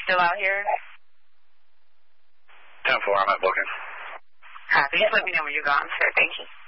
still out here? 10-4, I'm at booking. Copy. Just let me know when you're gone, sir. Thank you.